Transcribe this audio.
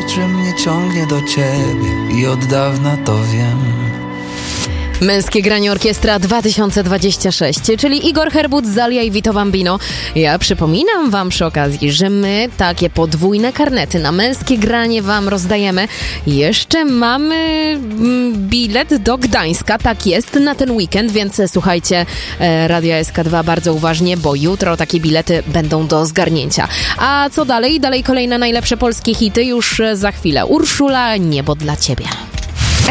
że mnie ciągnie do ciebie i od dawna to wiem. Męskie granie orkiestra 2026, czyli Igor Herbut, Zalia i Vito Bambino. Ja przypominam wam przy okazji, że my takie podwójne karnety na męskie granie wam rozdajemy. Jeszcze mamy bilet do Gdańska, tak jest, na ten weekend, więc słuchajcie Radia SK2 bardzo uważnie, bo jutro takie bilety będą do zgarnięcia. A co dalej? Dalej kolejne najlepsze polskie hity już za chwilę. Urszula, Niebo dla ciebie.